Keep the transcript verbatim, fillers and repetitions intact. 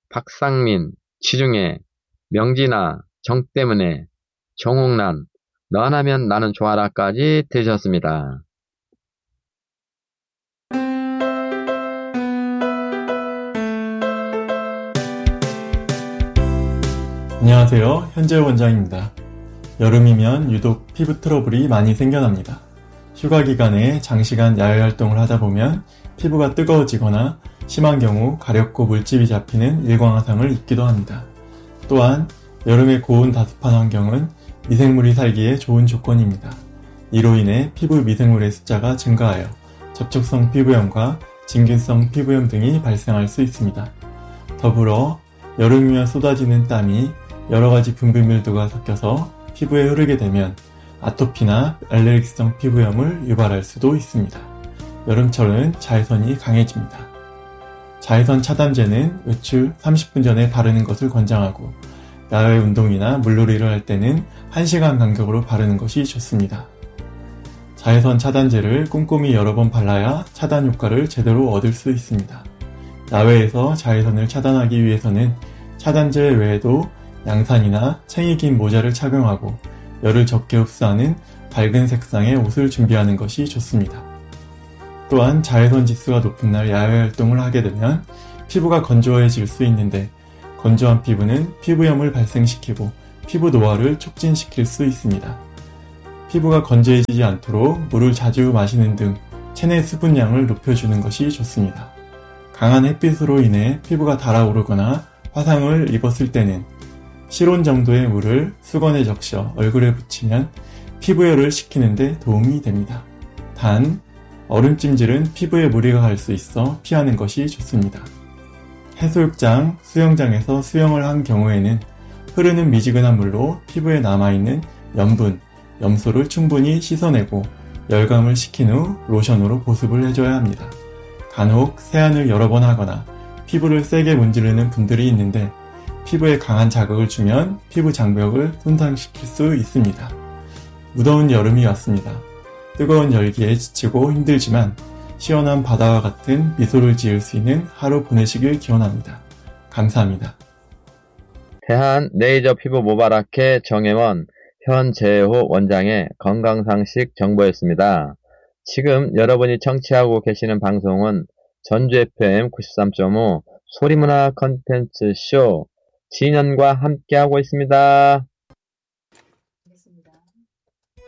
박상민, 치중해, 명진아, 정때문에, 정옥란, 넌하면 나는 좋아라까지 들으셨습니다. 안녕하세요. 현재호 원장입니다. 여름이면 유독 피부 트러블이 많이 생겨납니다. 휴가 기간에 장시간 야외 활동을 하다 보면 피부가 뜨거워지거나 심한 경우 가렵고 물집이 잡히는 일광화상을 입기도 합니다. 또한 여름의 고온 다습한 환경은 미생물이 살기에 좋은 조건입니다. 이로 인해 피부 미생물의 숫자가 증가하여 접촉성 피부염과 진균성 피부염 등이 발생할 수 있습니다. 더불어 여름이면 쏟아지는 땀이 여러가지 분비물들과 섞여서 피부에 흐르게 되면 아토피나 알레르기성 피부염을 유발할 수도 있습니다. 여름철은 자외선이 강해집니다. 자외선 차단제는 외출 삼십 분 전에 바르는 것을 권장하고 야외 운동이나 물놀이를 할 때는 한 시간 간격으로 바르는 것이 좋습니다. 자외선 차단제를 꼼꼼히 여러 번 발라야 차단 효과를 제대로 얻을 수 있습니다. 야외에서 자외선을 차단하기 위해서는 차단제 외에도 양산이나 챙이 긴 모자를 착용하고 열을 적게 흡수하는 밝은 색상의 옷을 준비하는 것이 좋습니다. 또한 자외선 지수가 높은 날 야외 활동을 하게 되면 피부가 건조해질 수 있는데 건조한 피부는 피부염을 발생시키고 피부 노화를 촉진시킬 수 있습니다. 피부가 건조해지지 않도록 물을 자주 마시는 등 체내 수분량을 높여주는 것이 좋습니다. 강한 햇빛으로 인해 피부가 달아오르거나 화상을 입었을 때는 실온 정도의 물을 수건에 적셔 얼굴에 붙이면 피부열을 식히는 데 도움이 됩니다. 단, 얼음찜질은 피부에 무리가 갈 수 있어 피하는 것이 좋습니다. 해수욕장, 수영장에서 수영을 한 경우에는 흐르는 미지근한 물로 피부에 남아있는 염분, 염소를 충분히 씻어내고 열감을 식힌 후 로션으로 보습을 해줘야 합니다. 간혹 세안을 여러 번 하거나 피부를 세게 문지르는 분들이 있는데 피부에 강한 자극을 주면 피부 장벽을 손상시킬 수 있습니다. 무더운 여름이 왔습니다. 뜨거운 열기에 지치고 힘들지만 시원한 바다와 같은 미소를 지을 수 있는 하루 보내시길 기원합니다. 감사합니다. 대한 레이저 피부 모바라케 정혜원, 현재호 원장의 건강상식 정보였습니다. 지금 여러분이 청취하고 계시는 방송은 전주 에프엠 구십삼 점 오 소리문화 컨텐츠 쇼 진현과 함께하고 있습니다.